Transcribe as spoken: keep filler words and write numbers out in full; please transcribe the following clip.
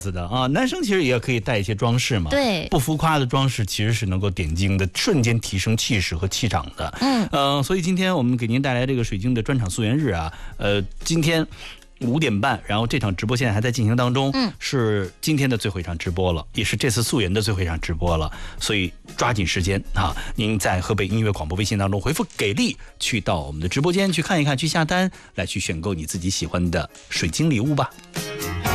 的啊，男生其实也可以带一些装饰嘛， 对， 不浮夸的装饰其实是能够点睛的，瞬间提升气势和气场的。 嗯， 呃，所以今天我们给您带来这个水晶的专场素颜日啊，呃，今天五点半，然后这场直播现在还在进行当中， 嗯， 是今天的最后一场直播了，也是这次素颜的最后一场直播了，所以抓紧时间啊！您在河北音乐广播微信当中回复“给力”，去到我们的直播间去看一看，去下单，来去选购你自己喜欢的水晶礼物吧。